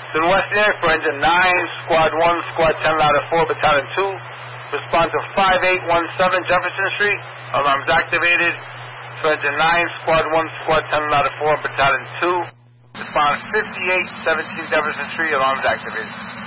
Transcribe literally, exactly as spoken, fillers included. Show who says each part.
Speaker 1: Then West New York for Engine nine, Squad one, Squad ten, Ladder four, Battalion two. Respond to five eight one seven Jefferson Street. Alarms activated. For Engine nine, Squad one, Squad ten, Ladder four, Battalion two. Respond fifty-eight seventeen Jefferson Street. Alarms activated.